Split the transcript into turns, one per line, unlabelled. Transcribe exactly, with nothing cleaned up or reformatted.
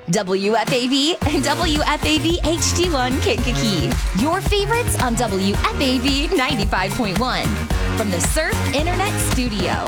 W F A B and W F A B H D one Kankakee. Your favorites on W F A B ninety-five point one from the Surf Internet Studio.